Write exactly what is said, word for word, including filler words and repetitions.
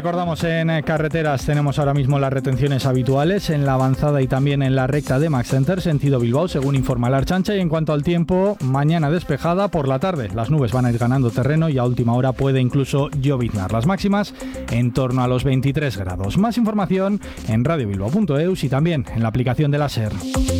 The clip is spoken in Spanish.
recordamos, en carreteras tenemos ahora mismo las retenciones habituales en la avanzada y también en la recta de Max Center, sentido Bilbao, según informa la Ertzaintza. Y en cuanto al tiempo, mañana despejada, por la tarde las nubes van a ir ganando terreno y a última hora puede incluso lloviznar. Las máximas en torno a los veintitrés grados. Más información en radio bilbao punto eus y también en la aplicación de la SER.